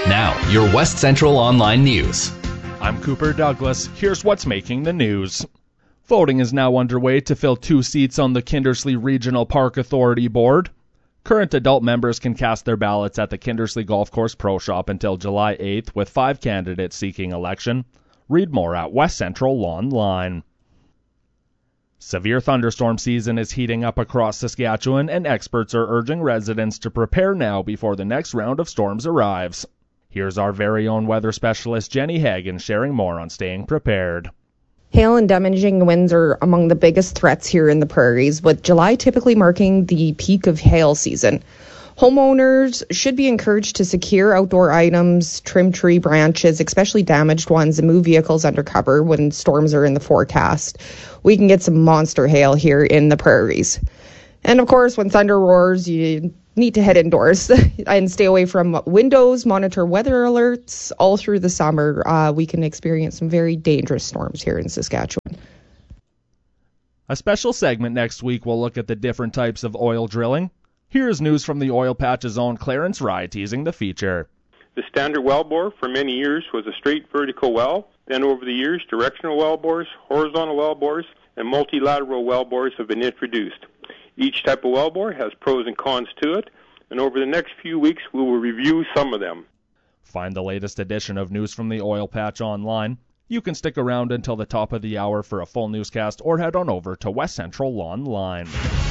Now, your West Central Online News. I'm Cooper Douglas. Here's what's making the news. Voting is now underway to fill 2 seats on the Kindersley Regional Park Authority Board. Current adult members can cast their ballots at the Kindersley Golf Course Pro Shop until July 8th, with 5 candidates seeking election. Read more at West Central Online. Severe thunderstorm season is heating up across Saskatchewan, and experts are urging residents to prepare now before the next round of storms arrives. Here's our very own weather specialist, Jenny Hagan, sharing more on staying prepared. Hail and damaging winds are among the biggest threats here in the prairies, with July typically marking the peak of hail season. Homeowners should be encouraged to secure outdoor items, trim tree branches, especially damaged ones, and move vehicles under cover when storms are in the forecast. We can get some monster hail here in the prairies. And of course, when thunder roars, you need to head indoors and stay away from windows, monitor weather alerts. All through the summer, we can experience some very dangerous storms here in Saskatchewan. A special segment next week will look at the different types of oil drilling. Here's news from the Oil Patch's own Clarence Rye teasing the feature. The standard wellbore for many years was a straight vertical well. Then over the years, directional wellbores, horizontal wellbores, and multilateral wellbores have been introduced. Each type of wellbore has pros and cons to it, and over the next few weeks we will review some of them. Find the latest edition of News from the Oil Patch online. You can stick around until the top of the hour for a full newscast, or head on over to West Central Online.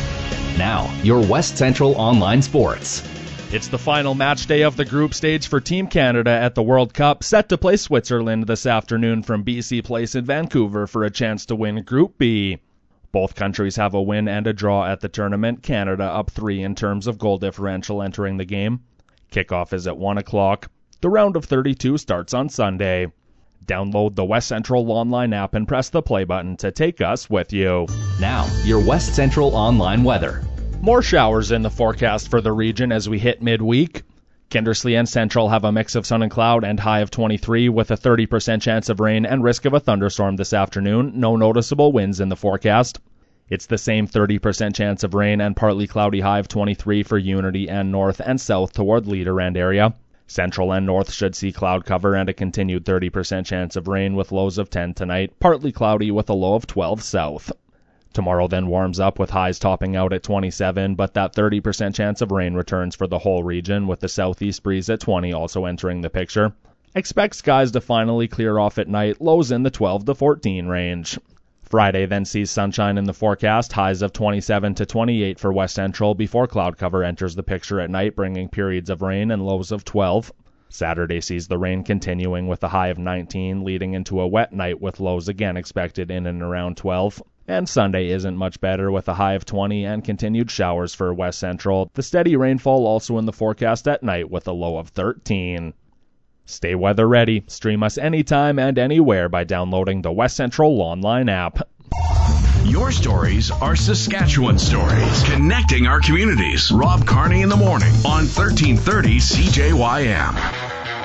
Now, your West Central Online Sports. It's the final match day of the group stage for Team Canada at the World Cup, set to play Switzerland this afternoon from BC Place in Vancouver for a chance to win Group B. Both countries have a win and a draw at the tournament, Canada up 3 in terms of goal differential entering the game. Kickoff is at 1 o'clock. The round of 32 starts on Sunday. Download the West Central Online app and press the play button to take us with you. Now, your West Central Online weather. More showers in the forecast for the region as we hit midweek. Kindersley and Central have a mix of sun and cloud and high of 23 with a 30% chance of rain and risk of a thunderstorm this afternoon. No noticeable winds in the forecast. It's the same 30% chance of rain and partly cloudy high of 23 for Unity and north and south toward Leader End area. Central and north should see cloud cover and a continued 30% chance of rain with lows of 10 tonight, partly cloudy with a low of 12 south. Tomorrow then warms up with highs topping out at 27, but that 30% chance of rain returns for the whole region with the southeast breeze at 20 also entering the picture. Expect skies to finally clear off at night, lows in the 12 to 14 range. Friday then sees sunshine in the forecast, highs of 27 to 28 for West Central before cloud cover enters the picture at night, bringing periods of rain and lows of 12. Saturday sees the rain continuing with a high of 19, leading into a wet night with lows again expected in and around 12. And Sunday isn't much better with a high of 20 and continued showers for West Central. The steady rainfall also in the forecast at night with a low of 13. Stay weather ready. Stream us anytime and anywhere by downloading the West Central Online app. Your stories are Saskatchewan stories, connecting our communities. Rob Carney in the morning on 1330 CJYM.